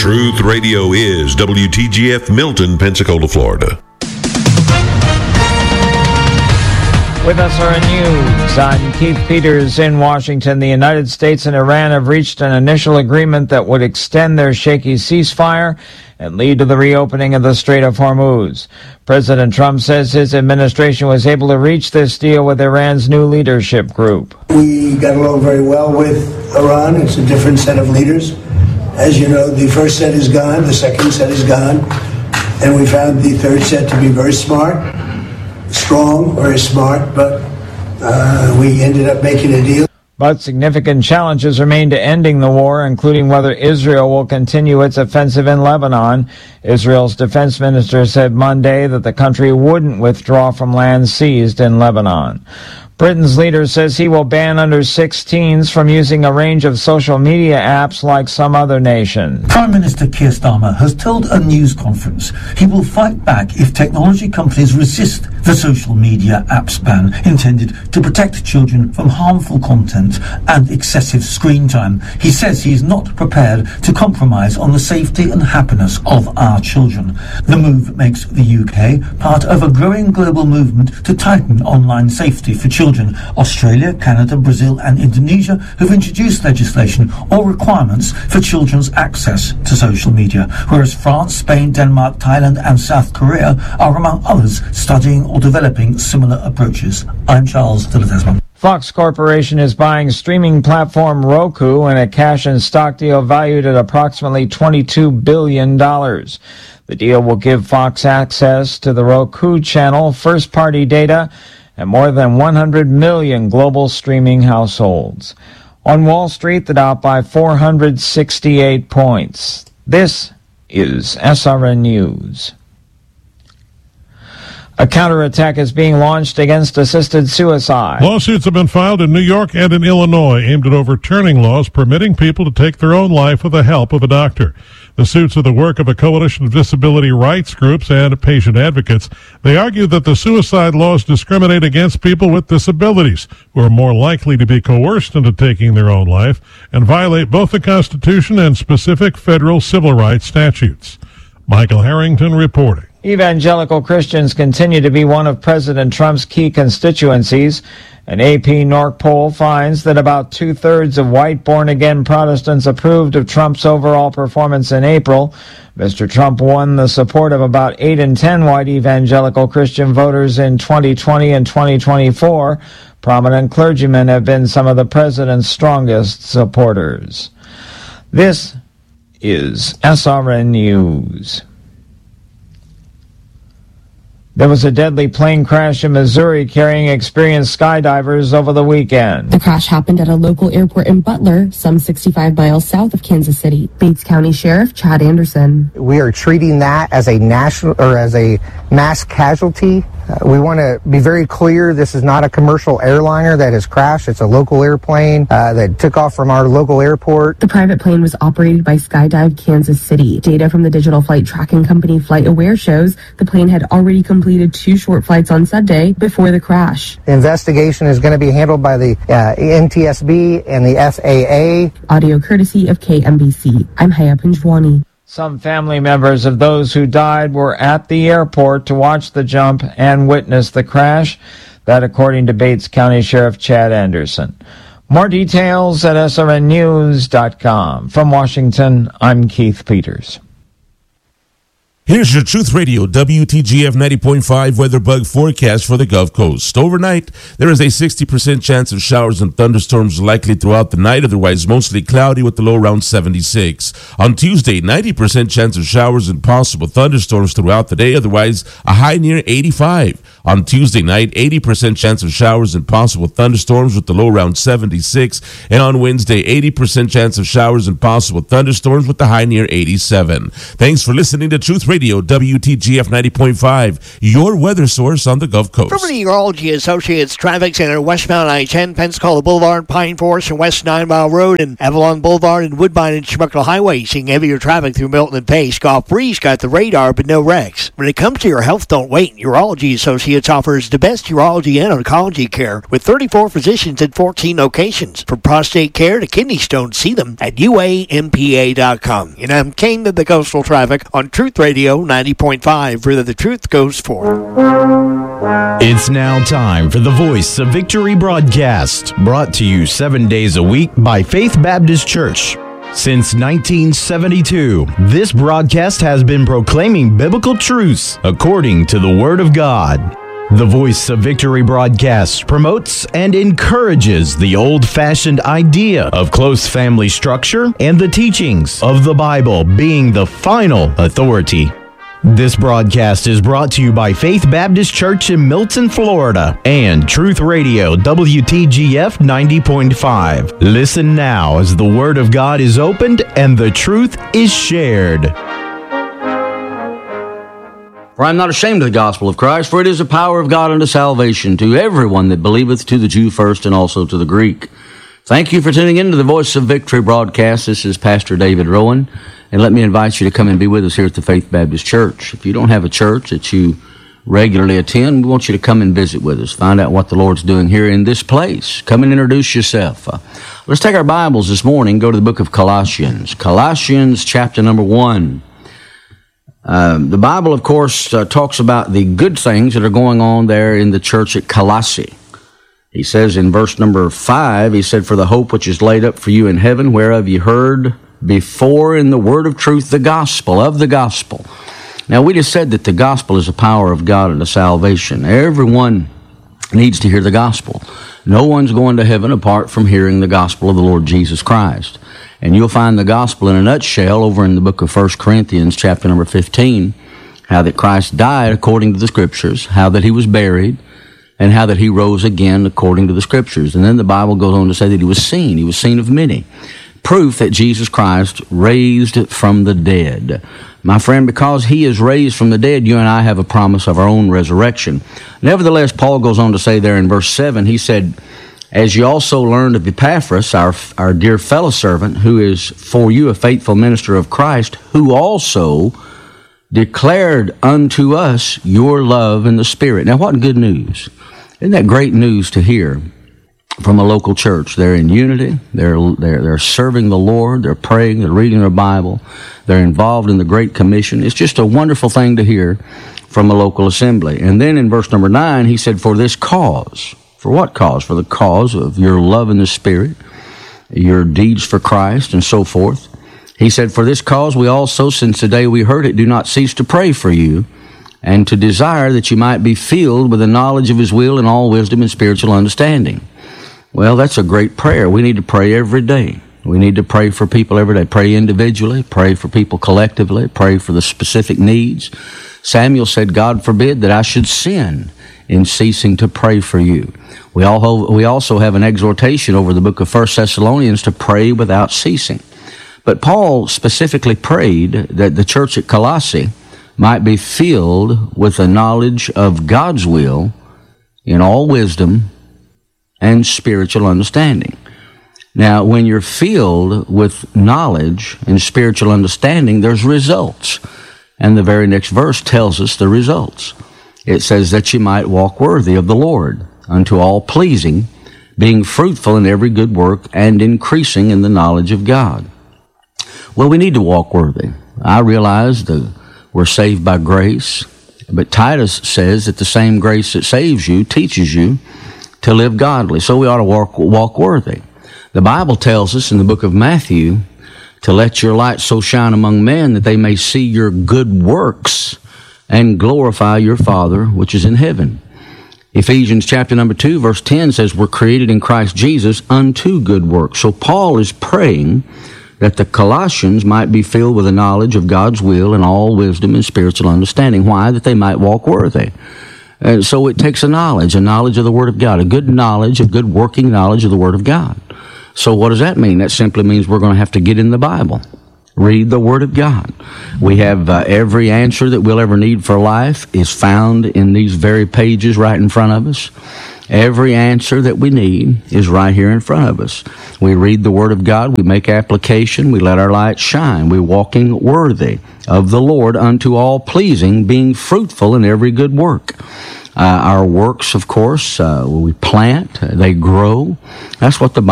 Truth Radio is WTGF Milton, Pensacola, Florida. With SRN News, I'm Keith Peters in Washington. The United States and Iran have reached an initial agreement that would extend their shaky ceasefire and lead to the reopening of the Strait of Hormuz. President Trump says his administration was able to reach this deal with Iran's new leadership group. We got along very well with Iran. It's a different set of leaders. As you know, the first set is gone, the second set is gone, and we found the third set to be very smart. Strong, very smart, but we ended up making a deal. But significant challenges remain to ending the war, including whether Israel will continue its offensive in Lebanon. Israel's defense minister said Monday that the country wouldn't withdraw from land seized in Lebanon. Britain's leader says he will ban under 16s from using a range of social media apps like some other nations. Prime Minister Keir Starmer has told a news conference he will fight back if technology companies resist the social media apps ban intended to protect children from harmful content and excessive screen time. He says he is not prepared to compromise on the safety and happiness of our children. The move makes the UK part of a growing global movement to tighten online safety for children. Australia, Canada, Brazil and Indonesia have introduced legislation or requirements for children's access to social media, whereas France, Spain, Denmark, Thailand and South Korea are among others studying or developing similar approaches. I'm Charles de Ledesma. Fox Corporation is buying streaming platform Roku in a cash and stock deal valued at approximately $22 billion. The deal will give Fox access to the Roku channel, first-party data, and more than 100 million global streaming households. On Wall Street, the Dow by 468 points. This is SRN News. A counterattack is being launched against assisted suicide. Lawsuits have been filed in New York and in Illinois aimed at overturning laws permitting people to take their own life with the help of a doctor. The suits are the work of a coalition of disability rights groups and patient advocates. They argue that the suicide laws discriminate against people with disabilities who are more likely to be coerced into taking their own life and violate both the Constitution and specific federal civil rights statutes. Michael Harrington reporting. Evangelical Christians continue to be one of President Trump's key constituencies. An AP NORC poll finds that about two-thirds of white born-again Protestants approved of Trump's overall performance in April. Mr. Trump won the support of about 8 in 10 white evangelical Christian voters in 2020 and 2024. Prominent clergymen have been some of the president's strongest supporters. This is SRN News. There was a deadly plane crash in Missouri carrying experienced skydivers over the weekend. The crash happened at a local airport in Butler, some 65 miles south of Kansas City. Bates County Sheriff Chad Anderson. We are treating that as a national or as a mass casualty. We want to be very clear, this is not a commercial airliner that has crashed. It's a local airplane that took off from our local airport. The private plane was operated by Skydive Kansas City. Data from the digital flight tracking company FlightAware shows the plane had already completed 2 short flights on Sunday before the crash. The investigation is going to be handled by the NTSB and the FAA. Audio courtesy of KMBC. I'm Haya Panjwani. Some family members of those who died were at the airport to watch the jump and witness the crash. That according to Bates County Sheriff Chad Anderson. More details at srnnews.com. From Washington, I'm Keith Peters. Here's your Truth Radio WTGF 90.5 weather bug forecast for the Gulf Coast. Overnight, there is a 60% chance of showers and thunderstorms likely throughout the night, otherwise mostly cloudy with the low around 76. On Tuesday, 90% chance of showers and possible thunderstorms throughout the day, otherwise a high near 85. On Tuesday night, 80% chance of showers and possible thunderstorms with the low around 76. And on Wednesday, 80% chance of showers and possible thunderstorms with the high near 87. Thanks for listening to Truth Radio WTGF 90.5, your weather source on the Gulf Coast. From the Urology Associates Traffic Center, westbound I-10, Pensacola Boulevard, Pine Forest and West 9 Mile Road, and Avalon Boulevard and Woodbine and Chimerica Highway. Seeing heavier traffic through Milton and Pace. Golf Breeze got the radar, but no wrecks. When it comes to your health, don't wait. Urology Associates Associates offers the best urology and oncology care with 34 physicians in 14 locations. From prostate care to kidney stones, see them at uampa.com. And I'm King of the Coastal Traffic on Truth Radio 90.5, where the truth goes forth. It's now time for the Voice of Victory broadcast, brought to you 7 days a week by Faith Baptist Church. Since 1972, this broadcast has been proclaiming biblical truths according to the Word of God. The Voice of Victory broadcast promotes and encourages the old-fashioned idea of close family structure and the teachings of the Bible being the final authority. This broadcast is brought to you by Faith Baptist Church in Milton, Florida, and Truth Radio WTGF 90.5. Listen now as the Word of God is opened and the truth is shared. For I am not ashamed of the gospel of Christ, for it is the power of God unto salvation to everyone that believeth, to the Jew first and also to the Greek. Thank you for tuning in to the Voice of Victory broadcast. This is Pastor David Rowan. And let me invite you to come and be with us here at the Faith Baptist Church. If you don't have a church that you regularly attend, we want you to come and visit with us. Find out what the Lord's doing here in this place. Come and introduce yourself. Let's take our Bibles this morning, go to the book of Colossians. Colossians chapter number 1. The Bible, of course, talks about the good things that are going on there in the church at Colossae. He says in verse number 5, he said, "For the hope which is laid up for you in heaven, whereof you heard before in the word of truth, the gospel of the gospel." Now, we just said that the gospel is the power of God unto salvation. Everyone needs to hear the gospel. No one's going to heaven apart from hearing the gospel of the Lord Jesus Christ. And you'll find the gospel in a nutshell over in the book of 1 Corinthians chapter number 15, how that Christ died according to the Scriptures, how that he was buried, and how that he rose again according to the Scriptures. And then the Bible goes on to say that he was seen of many. Proof that Jesus Christ raised from the dead. My friend, because he is raised from the dead, you and I have a promise of our own resurrection. Nevertheless, Paul goes on to say there in verse 7, he said, "As you also learned of Epaphras, our dear fellow servant, who is for you a faithful minister of Christ, who also declared unto us your love in the Spirit." Now, what good news. Isn't that great news to hear from a local church? They're in unity. They're serving the Lord. They're praying. They're reading their Bible. They're involved in the Great Commission. It's just a wonderful thing to hear from a local assembly. And then in verse number 9, he said, "For this cause." For what cause? For the cause of your love in the Spirit, your deeds for Christ, and so forth. He said, "For this cause we also, since the day we heard it, do not cease to pray for you, and to desire that you might be filled with the knowledge of his will and all wisdom and spiritual understanding." Well, that's a great prayer. We need to pray every day. We need to pray for people every day. Pray individually, pray for people collectively, pray for the specific needs. Samuel said, "God forbid that I should sin in ceasing to pray for you." We also have an exhortation over the book of 1 Thessalonians to pray without ceasing. But Paul specifically prayed that the church at Colossae might be filled with the knowledge of God's will in all wisdom and spiritual understanding. Now, when you're filled with knowledge and spiritual understanding, there's results. And the very next verse tells us the results. It says that you might walk worthy of the Lord, unto all pleasing, being fruitful in every good work, and increasing in the knowledge of God. Well, we need to walk worthy. I realize that we're saved by grace, but Titus says that the same grace that saves you teaches you to live godly. So we ought to walk worthy. The Bible tells us in the book of Matthew to let your light so shine among men that they may see your good works and glorify your Father which is in heaven. Ephesians chapter number 2 verse 10 says we're created in Christ Jesus unto good works. So Paul is praying that the Colossians might be filled with the knowledge of God's will and all wisdom and spiritual understanding. Why? That they might walk worthy. And so it takes a knowledge of the Word of God, a good knowledge, a good working knowledge of the Word of God. So what does that mean? That simply means we're going to have to get in the Bible, read the Word of God. We have every answer that we'll ever need for life is found in these very pages right in front of us. Every answer that we need is right here in front of us. We read the Word of God, we make application, we let our light shine. We're walking worthy of the Lord unto all pleasing, being fruitful in every good work. Our works, of course, we plant, they grow. That's what the